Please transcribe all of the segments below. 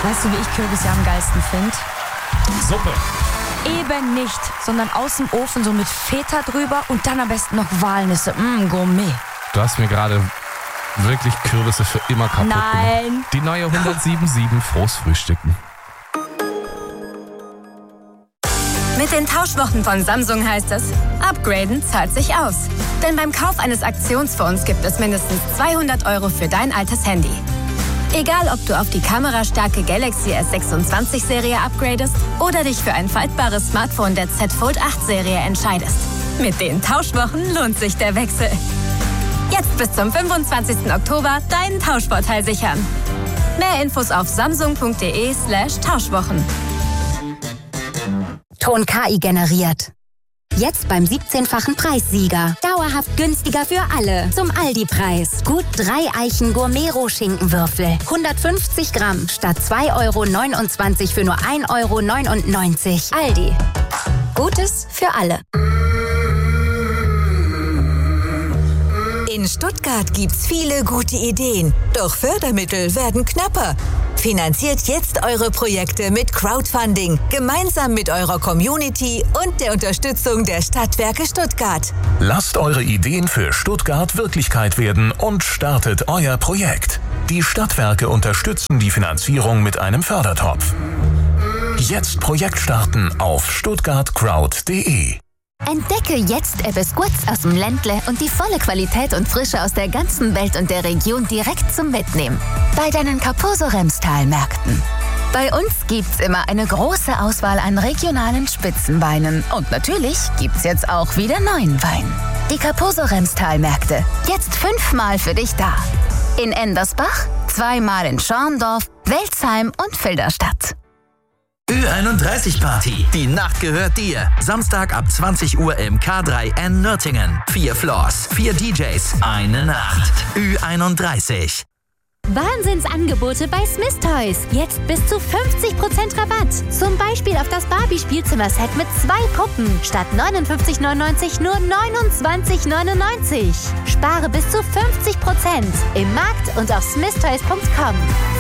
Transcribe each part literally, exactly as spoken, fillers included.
Weißt du, wie ich Kürbisse am geilsten finde? Suppe. Eben nicht, sondern aus dem Ofen so mit Feta drüber und dann am besten noch Walnüsse. Mmm, Gourmet. Du hast mir gerade wirklich Kürbisse für immer kaputt gemacht. Nein. Die neue hundertsieben sieben Frohes Frühstücken. Mit den Tauschwochen von Samsung heißt es, upgraden zahlt sich aus. Denn beim Kauf eines Aktionsphones gibt es mindestens zweihundert Euro für dein altes Handy. Egal, ob du auf die kamerastarke Galaxy S sechsundzwanzig Serie upgradest oder dich für ein faltbares Smartphone der Z Fold acht Serie entscheidest. Mit den Tauschwochen lohnt sich der Wechsel. Jetzt bis zum fünfundzwanzigsten Oktober deinen Tauschvorteil sichern. Mehr Infos auf samsung.de slash Tauschwochen. Ton K I generiert. Jetzt beim siebzehnfachen Preissieger. Dauerhaft günstiger für alle. Zum Aldi-Preis. Gut drei Eichen Gourmet-Rohschinkenwürfel. hundertfünfzig Gramm statt zwei Euro neunundzwanzig für nur ein Euro neunundneunzig. Aldi. Gutes für alle. In Stuttgart gibt's viele gute Ideen, doch Fördermittel werden knapper. Finanziert jetzt eure Projekte mit Crowdfunding, gemeinsam mit eurer Community und der Unterstützung der Stadtwerke Stuttgart. Lasst eure Ideen für Stuttgart Wirklichkeit werden und startet euer Projekt. Die Stadtwerke unterstützen die Finanzierung mit einem Fördertopf. Jetzt Projekt starten auf stuttgart crowd punkt de. Entdecke jetzt Ebbes Gutz aus dem Ländle und die volle Qualität und Frische aus der ganzen Welt und der Region direkt zum Mitnehmen. Bei deinen Kaposo-Remstal-Märkten. Bei uns gibt's immer eine große Auswahl an regionalen Spitzenweinen. Und natürlich gibt's jetzt auch wieder neuen Wein. Die Kaposo-Remstal-Märkte. Jetzt fünfmal für dich da. In Endersbach, zweimal in Schorndorf, Welzheim und Filderstadt. Ü einunddreißig Party. Die Nacht gehört dir. Samstag ab zwanzig Uhr im K drei N Nürtingen. Vier Floors, vier D Js, eine Nacht. Ü einunddreißig. Wahnsinnsangebote bei Smith Toys. Jetzt bis zu fünfzig Prozent Rabatt. Zum Beispiel auf das Barbie-Spielzimmer-Set mit zwei Puppen. Statt neunundfünfzig neunundneunzig nur neunundzwanzig neunundneunzig. Spare bis zu fünfzig Prozent. Im Markt und auf smith toys punkt com.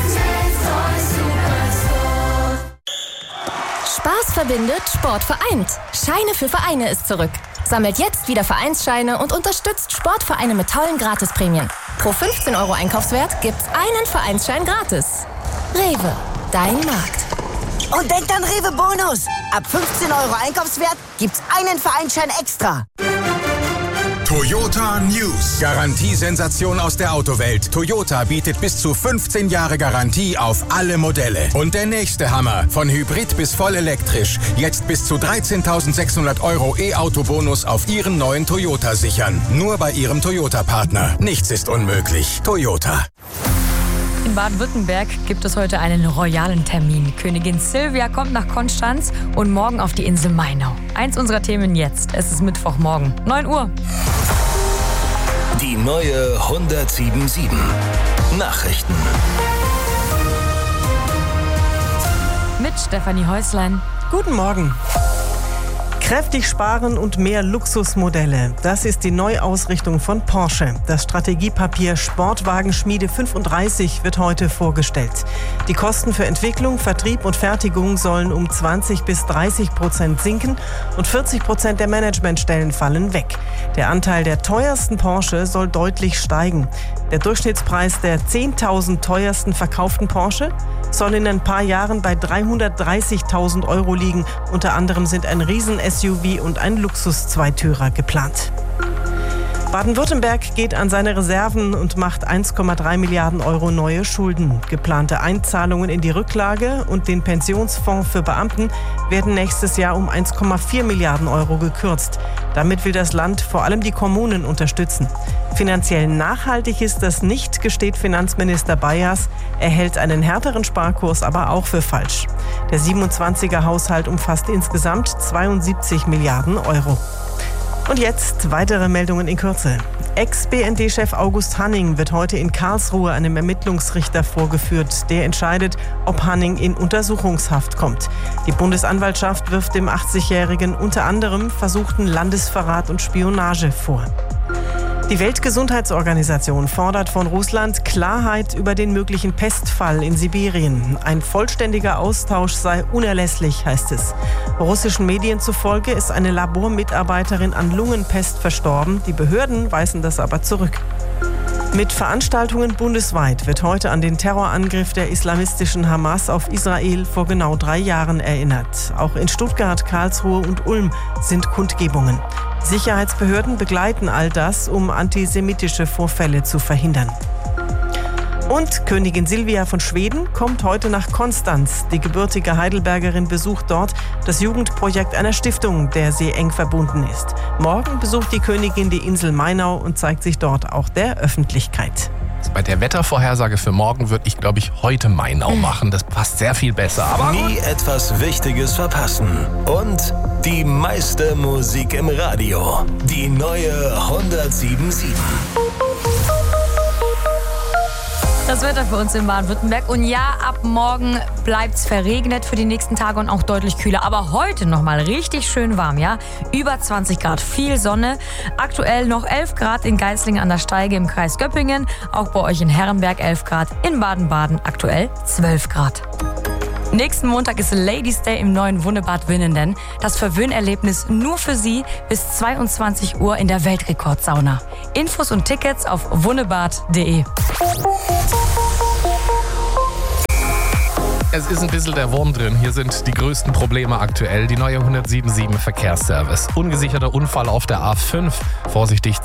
Spaß verbindet, Sport vereint. Scheine für Vereine ist zurück. Sammelt jetzt wieder Vereinsscheine und unterstützt Sportvereine mit tollen Gratisprämien. Pro fünfzehn Euro Einkaufswert gibt's einen Vereinsschein gratis. Rewe, dein Markt. Und denkt an Rewe Bonus. Ab fünfzehn Euro Einkaufswert gibt's einen Vereinsschein extra. Toyota News. Garantiesensation aus der Autowelt. Toyota bietet bis zu fünfzehn Jahre Garantie auf alle Modelle. Und der nächste Hammer. Von Hybrid bis voll elektrisch. Jetzt bis zu dreizehntausendsechshundert Euro E-Auto-Bonus auf Ihren neuen Toyota sichern. Nur bei Ihrem Toyota-Partner. Nichts ist unmöglich. Toyota. In Baden-Württemberg gibt es heute einen royalen Termin. Königin Silvia kommt nach Konstanz und morgen auf die Insel Mainau. Eins unserer Themen jetzt. Es ist Mittwochmorgen, neun Uhr. Die neue hundertsieben sieben. Nachrichten. Mit Stefanie Häuslein. Guten Morgen. Kräftig sparen und mehr Luxusmodelle. Das ist die Neuausrichtung von Porsche. Das Strategiepapier Sportwagenschmiede fünfunddreißig wird heute vorgestellt. Die Kosten für Entwicklung, Vertrieb und Fertigung sollen um zwanzig bis dreißig Prozent sinken und vierzig Prozent der Managementstellen fallen weg. Der Anteil der teuersten Porsche soll deutlich steigen. Der Durchschnittspreis der zehntausend teuersten verkauften Porsche soll in ein paar Jahren bei dreihundertdreißigtausend Euro liegen. Unter anderem sind ein Riesen-S U V und ein Luxus-Zweitürer geplant. Baden-Württemberg geht an seine Reserven und macht eins Komma drei Milliarden Euro neue Schulden. Geplante Einzahlungen in die Rücklage und den Pensionsfonds für Beamten werden nächstes Jahr um eins Komma vier Milliarden Euro gekürzt. Damit will das Land vor allem die Kommunen unterstützen. Finanziell nachhaltig ist das nicht, gesteht Finanzminister Bayers. Er hält einen härteren Sparkurs aber auch für falsch. Der siebenundzwanziger Haushalt umfasst insgesamt zweiundsiebzig Milliarden Euro. Und jetzt weitere Meldungen in Kürze. Ex-B N D-Chef August Hanning wird heute in Karlsruhe einem Ermittlungsrichter vorgeführt. Der entscheidet, ob Hanning in Untersuchungshaft kommt. Die Bundesanwaltschaft wirft dem achtzigjährigen unter anderem versuchten Landesverrat und Spionage vor. Die Weltgesundheitsorganisation fordert von Russland Klarheit über den möglichen Pestfall in Sibirien. Ein vollständiger Austausch sei unerlässlich, heißt es. Russischen Medien zufolge ist eine Labormitarbeiterin an Lungenpest verstorben. Die Behörden weisen das aber zurück. Mit Veranstaltungen bundesweit wird heute an den Terrorangriff der islamistischen Hamas auf Israel vor genau drei Jahren erinnert. Auch in Stuttgart, Karlsruhe und Ulm sind Kundgebungen. Sicherheitsbehörden begleiten all das, um antisemitische Vorfälle zu verhindern. Und Königin Silvia von Schweden kommt heute nach Konstanz. Die gebürtige Heidelbergerin besucht dort das Jugendprojekt einer Stiftung, der sie eng verbunden ist. Morgen besucht die Königin die Insel Mainau und zeigt sich dort auch der Öffentlichkeit. Bei der Wettervorhersage für morgen würde ich, glaube ich, heute Mainau machen. Das passt sehr viel besser. Aber nie etwas Wichtiges verpassen. Und die meiste Musik im Radio. Die neue hundertsieben Komma sieben. Das Wetter für uns in Baden-Württemberg. Und ja, ab morgen bleibt's verregnet für die nächsten Tage und auch deutlich kühler. Aber heute nochmal richtig schön warm, ja? Über zwanzig Grad, viel Sonne. Aktuell noch elf Grad in Geislingen an der Steige im Kreis Göppingen. Auch bei euch in Herrenberg elf Grad. In Baden-Baden aktuell zwölf Grad. Nächsten Montag ist Ladies Day im neuen Wunebad Winnenden. Das Verwöhnerlebnis nur für Sie bis zweiundzwanzig Uhr in der Weltrekordsauna. Infos und Tickets auf wunebad punkt de. es ist ein bisschen der Wurm drin. Hier sind die größten Probleme aktuell. Die neue hundertsieben Komma sieben Verkehrsservice. Ungesicherter Unfall auf der A fünf. Vorsichtig